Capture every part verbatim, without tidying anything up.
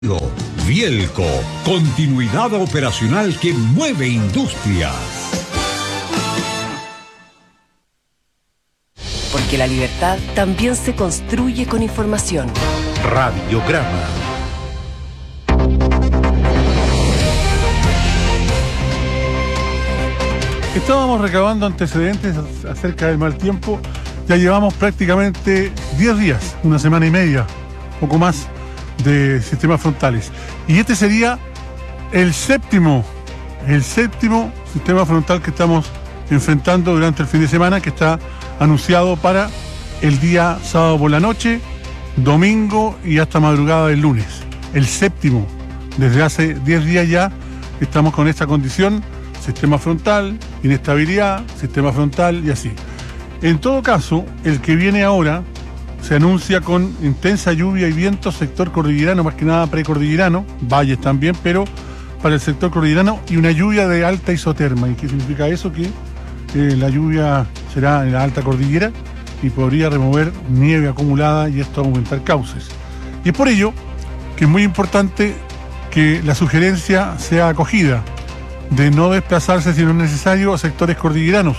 Vielco, continuidad operacional que mueve industrias. Porque la libertad también se construye con información. Radiograma. Estábamos recabando antecedentes acerca del mal tiempo. Ya llevamos prácticamente diez días, una semana y media, poco más, de sistemas frontales. Y este sería el séptimo, el séptimo sistema frontal que estamos enfrentando durante el fin de semana, que está anunciado para el día sábado por la noche, domingo y hasta madrugada del lunes. El séptimo. Desde hace diez días ya estamos con esta condición: sistema frontal, inestabilidad, sistema frontal y así. En todo caso, el que viene ahora se anuncia con intensa lluvia y viento sector cordillerano, más que nada precordillerano, valles también, pero para el sector cordillerano, y una lluvia de alta isoterma. ¿Y qué significa eso? Que eh, la lluvia será en la alta cordillera y podría remover nieve acumulada y esto aumentar cauces. Y es por ello que es muy importante que la sugerencia sea acogida de no desplazarse si no es necesario a sectores cordilleranos,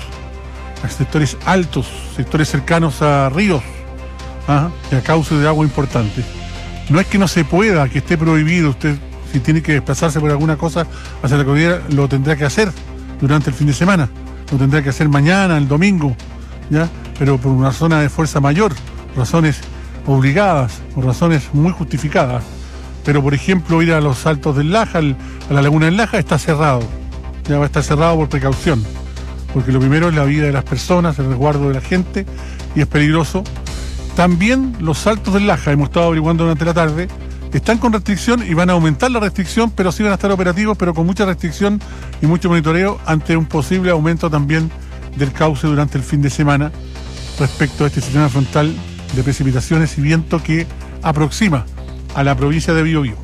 a sectores altos, sectores cercanos a ríos, ¿ah? y a cauces de agua importantes. No es que no se pueda, que esté prohibido. Usted, si tiene que desplazarse por alguna cosa hacia la cordillera, lo tendrá que hacer durante el fin de semana, lo tendrá que hacer mañana, el domingo, ¿ya? Pero por una zona de fuerza mayor, razones obligadas o razones muy justificadas. Pero, por ejemplo, ir a los Saltos del Laja, a la Laguna del Laja, está cerrado. Ya va a estar cerrado por precaución, porque lo primero es la vida de las personas, el resguardo de la gente, y es peligroso. También los Saltos del Laja, hemos estado averiguando durante la tarde, están con restricción y van a aumentar la restricción, pero sí van a estar operativos, pero con mucha restricción y mucho monitoreo ante un posible aumento también del cauce durante el fin de semana respecto a este sistema frontal de precipitaciones y viento que aproxima a la provincia de Biobío.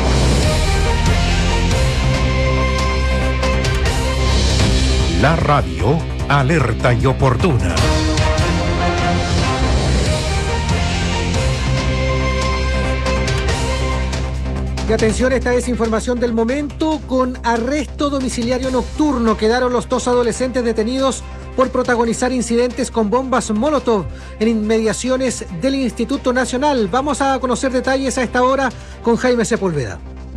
La radio alerta y oportuna. Y atención, esta es información del momento. Con arresto domiciliario nocturno quedaron los dos adolescentes detenidos por protagonizar incidentes con bombas Molotov en inmediaciones del Instituto Nacional. Vamos a conocer detalles a esta hora con Jaime Sepúlveda.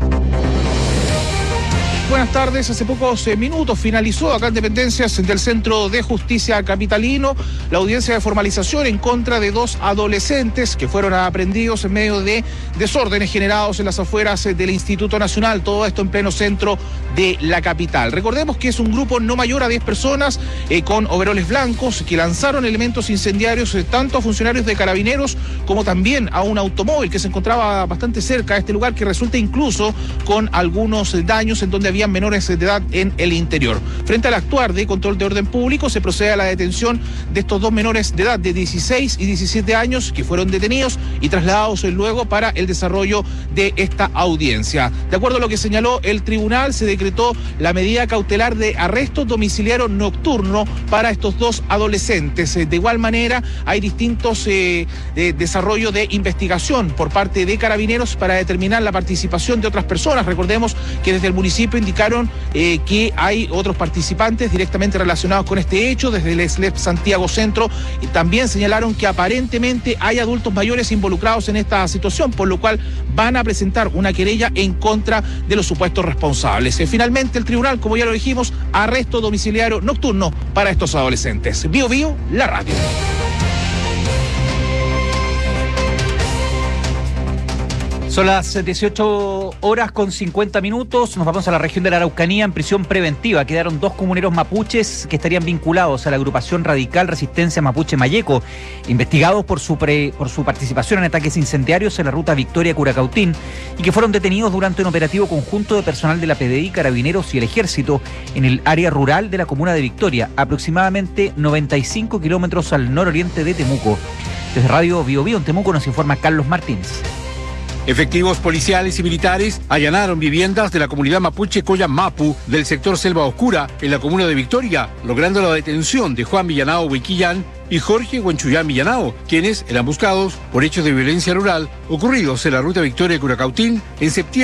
Buenas tardes. Hace pocos minutos finalizó acá en Dependencias del Centro de Justicia Capitalino la audiencia de formalización en contra de dos adolescentes que fueron aprehendidos en medio de desórdenes generados en las afueras del Instituto Nacional, todo esto en pleno centro de la capital. Recordemos que es un grupo no mayor a diez personas eh, con overoles blancos que lanzaron elementos incendiarios eh, tanto a funcionarios de Carabineros como también a un automóvil que se encontraba bastante cerca de este lugar, que resulta incluso con algunos eh, daños en donde había menores de edad en el interior. Frente al actuar de control de orden público, se procede a la detención de estos dos menores de edad de dieciséis y diecisiete años que fueron detenidos y trasladados luego para el desarrollo de esta audiencia. De acuerdo a lo que señaló el tribunal, se decretó la medida cautelar de arresto domiciliario nocturno para estos dos adolescentes. De igual manera, hay distintos eh, de desarrollo de investigación por parte de Carabineros para determinar la participación de otras personas. Recordemos que desde el municipio indicaron eh, que hay otros participantes directamente relacionados con este hecho, desde el S L E P Santiago Centro, y también señalaron que aparentemente hay adultos mayores involucrados en esta situación, por lo cual van a presentar una querella en contra de los supuestos responsables. Eh, finalmente, el tribunal, como ya lo dijimos, arresto domiciliario nocturno para estos adolescentes. Bio Bio, la radio. Son las dieciocho horas con cincuenta minutos. Nos vamos a la región de la Araucanía en prisión preventiva. Quedaron dos comuneros mapuches que estarían vinculados a la agrupación radical Resistencia Mapuche Mayeco, investigados por su, pre, por su participación en ataques incendiarios en la ruta Victoria-Curacautín y que fueron detenidos durante un operativo conjunto de personal de la P D I, Carabineros y el Ejército en el área rural de la comuna de Victoria, aproximadamente noventa y cinco kilómetros al nororiente de Temuco. Desde Radio Bio Bio en Temuco nos informa Carlos Martínez. Efectivos policiales y militares allanaron viviendas de la comunidad mapuche Coya Mapu del sector Selva Oscura en la comuna de Victoria, logrando la detención de Juan Villanao Huiquillán y Jorge Huanchuyán Villanao, quienes eran buscados por hechos de violencia rural ocurridos en la ruta Victoria-Curacautín en septiembre